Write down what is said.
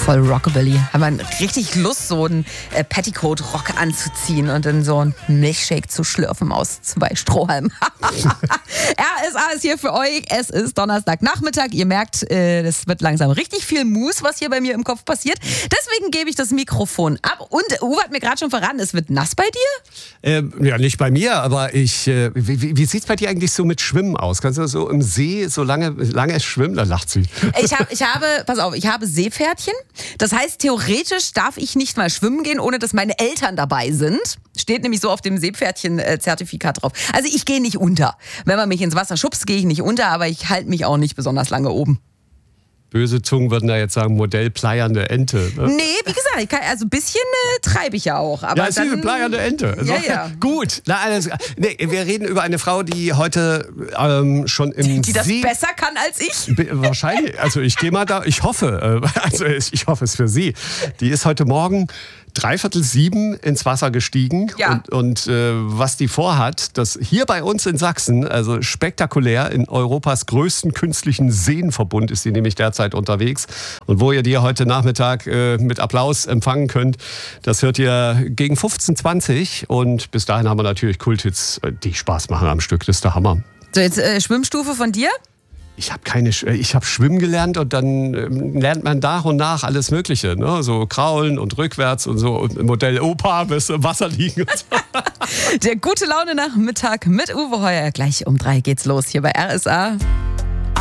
Voll Rockabilly. Haben wir richtig Lust, so einen Petticoat-Rock anzuziehen und dann so einen Milchshake zu schlürfen aus 2 Strohhalmen. RSA ist hier für euch. Es ist Donnerstagnachmittag. Ihr merkt, das wird langsam richtig viel Mus, was hier bei mir im Kopf passiert. Deswegen gebe ich das Mikrofon ab. Und Uwe hat mir gerade schon verraten, es wird nass bei dir? Ja, nicht bei mir, aber wie sieht es bei dir eigentlich so mit Schwimmen aus? Kannst du so im See so lange schwimmen? Da lacht sie. Ich habe Seepferdchen. Das heißt, theoretisch darf ich nicht mal schwimmen gehen, ohne dass meine Eltern dabei sind. Steht nämlich so auf dem Seepferdchen-Zertifikat drauf. Also ich gehe nicht unter. Wenn man mich ins Wasser schubst, gehe ich nicht unter, aber ich halte mich auch nicht besonders lange oben. Böse Zungen würden da jetzt sagen, Modell pleiernde Ente. Ne? Nee, wie gesagt, also ein bisschen treibe ich ja auch. Aber ja, ist eine pleiernde Ente. Ja. Gut. Na, nee, wir reden über eine Frau, die heute schon im Die das See besser kann als ich? Wahrscheinlich. Also ich gehe mal da, ich hoffe es für sie. Die ist heute Morgen 6:45 ins Wasser gestiegen. Ja. Und was die vorhat, das hier bei uns in Sachsen, also spektakulär, in Europas größten künstlichen Seenverbund ist sie nämlich derzeit unterwegs. Und wo ihr die heute Nachmittag mit Applaus empfangen könnt, das hört ihr gegen 15:20. Und bis dahin haben wir natürlich Kulthits, die Spaß machen am Stück. Das ist der Hammer. So, jetzt Schwimmstufe von dir? Ich habe Schwimmen gelernt und dann lernt man nach und nach alles Mögliche, ne? So kraulen und rückwärts und so und Modell Opa bis im Wasser liegen. Und so. Der gute Laune Nachmittag mit Uwe Heuer. Gleich um 3 geht's los hier bei RSA.